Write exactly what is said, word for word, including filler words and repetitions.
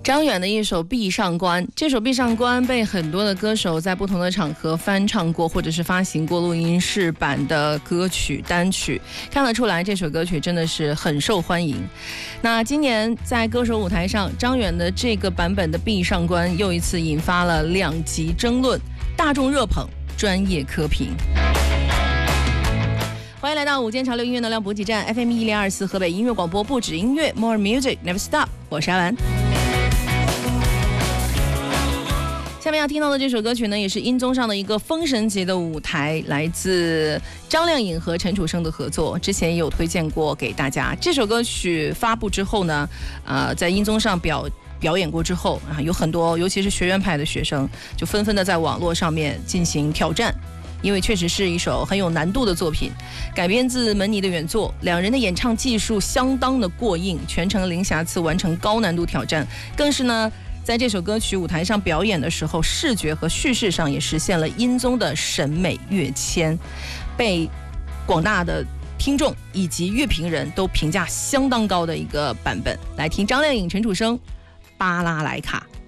张远的一首《壁上观》，这首《壁上观》被很多的歌手在不同的场合翻唱过，或者是发行过录音室版的歌曲单曲，看得出来这首歌曲真的是很受欢迎。那今年在歌手舞台上，张远的这个版本的《壁上观》又一次引发了两极争论，大众热捧，专业科评。欢迎来到午间潮流音乐能量补给站 F M 一零二四河北音乐广播，不止音乐 More Music Never Stop， 我是阿兰。下面要听到的这首歌曲呢，也是音综上的一个封神级的舞台，来自张靓颖和陈楚生的合作，之前也有推荐过给大家。这首歌曲发布之后呢，呃，在音综上表表演过之后啊，有很多尤其是学院派的学生就纷纷的在网络上面进行挑战，因为确实是一首很有难度的作品，改编自门尼的原作，两人的演唱技术相当的过硬，全程零瑕疵完成高难度挑战，更是呢在这首歌曲舞台上表演的时候，视觉和叙事上也实现了音综的审美跃迁，被广大的听众以及乐评人都评价相当高的一个版本。来听张靓颖、陈楚生《巴拉莱卡》。